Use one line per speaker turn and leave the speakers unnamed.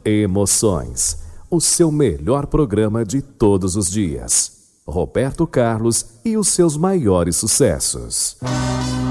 Emoções, o seu melhor programa de todos os dias. Roberto Carlos e os seus maiores sucessos.